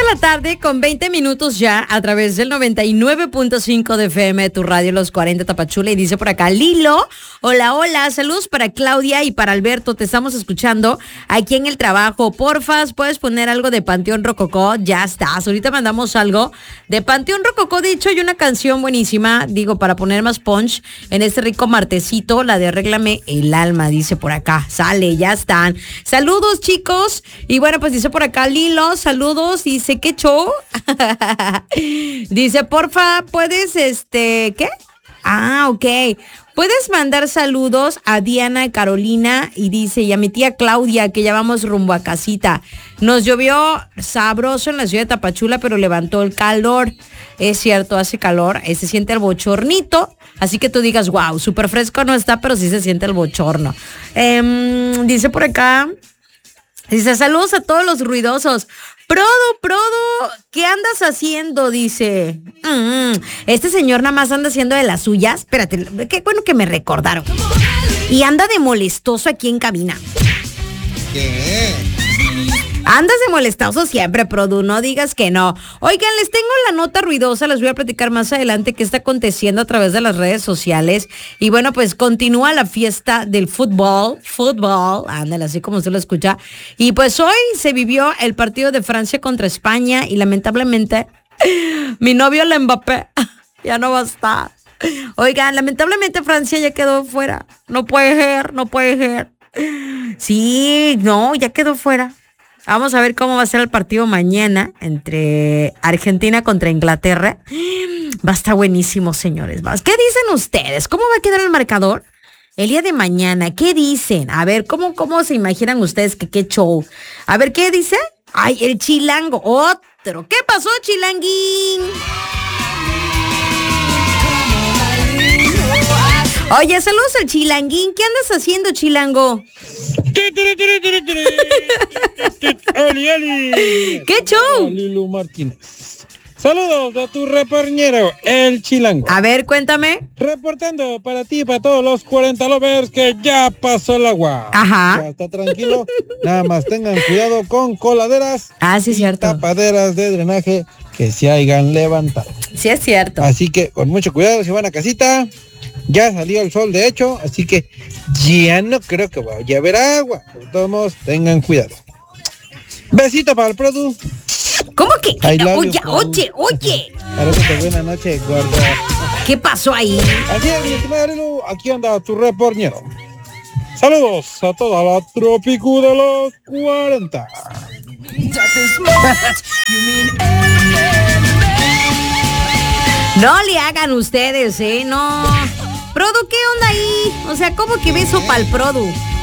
la tarde con 20 minutos ya a través del 99.5 de FM, tu radio Los 40 Tapachula. Y dice por acá, Lilo, hola, saludos para Claudia y para Alberto. Te estamos escuchando aquí en el trabajo. Porfas, ¿puedes poner algo de Panteón Rococó? Ya estás. Ahorita mandamos algo de Panteón Rococó. De hecho, hay una canción buenísima, digo, para poner más punch en este rico martesito, la de Arréglame el alma, dice por acá. Sale, ya están. Saludos, chicos. Y bueno, pues dice por acá, Lilo, saludos. Dice, ¿qué show? Dice, porfa, ¿puedes, qué? Ah, ok. Puedes mandar saludos a Diana Carolina y dice, y a mi tía Claudia, que ya vamos rumbo a casita. Nos llovió sabroso en la ciudad de Tapachula, pero levantó el calor. Es cierto, hace calor, se siente el bochornito. Así que tú digas, wow, súper fresco no está, pero sí se siente el bochorno. Dice por acá, dice, saludos a todos los ruidosos. Prodo, ¿qué andas haciendo? Dice, este señor nada más anda haciendo de las suyas. Espérate, qué bueno que me recordaron. Y anda de molestoso aquí en cabina. ¿Qué? Andas de molestoso siempre, Produ, no digas que no. Oigan, les tengo la nota ruidosa, les voy a platicar más adelante qué está aconteciendo a través de las redes sociales. Y bueno, pues continúa la fiesta del fútbol, ándale, así como usted lo escucha. Y pues hoy se vivió el partido de Francia contra España y lamentablemente mi novio el Mbappé ya no va a estar. Oigan, lamentablemente Francia ya quedó fuera. No puede ser. Sí, no, ya quedó fuera. Vamos a ver cómo va a ser el partido mañana entre Argentina contra Inglaterra. Va a estar buenísimo, señores. ¿Qué dicen ustedes? ¿Cómo va a quedar el marcador el día de mañana? ¿Qué dicen? A ver, ¿cómo se imaginan ustedes que qué show? A ver, ¿qué dice? Ay, el chilango, otro. ¿Qué pasó, chilanguín? Oye, saludos al chilanguín. ¿Qué andas haciendo, chilango? ¡Eli! ¿Qué show? Lilu Martínez. Saludos a tu reporñero, el chilango. A ver, cuéntame. Reportando para ti y para todos los 40 lovers que ya pasó el agua. Ajá. Ya está tranquilo. Nada más tengan cuidado con coladeras. Ah, sí, es cierto. Tapaderas de drenaje que se hayan levantado. Sí, es cierto. Así que con mucho cuidado si van a casita. Ya salió el sol, de hecho, así que ya no creo que vaya a haber agua. Por todos modos, tengan cuidado. Besito para el Produ. ¿Cómo que? Oye. Parece que buena noche, gorda. ¿Qué pasó ahí? Así es, mi estimado Arilu, aquí anda tu reporñero. Saludos a toda la Tropicu de los 40. No le hagan ustedes, no. Produ, ¿qué onda ahí? O sea, ¿cómo que beso pa'l Produ?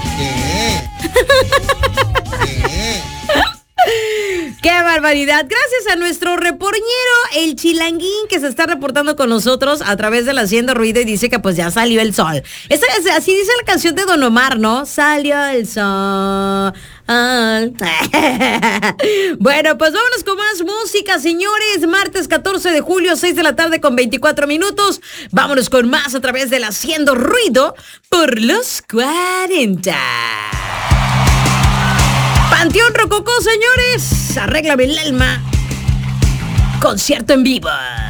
¡Qué barbaridad! Gracias a nuestro reporñero, el chilanguín, que se está reportando con nosotros a través de la Haciendo Ruido y dice que pues ya salió el sol. Así dice la canción de Don Omar, ¿no? Salió el sol. Bueno, pues vámonos con más música, señores. Martes 14 de julio, 6 de la tarde con 24 minutos. Vámonos con más a través de la Haciendo Ruido por los 40. Panteón Rococó, señores. Arréglame el alma. Concierto en vivo.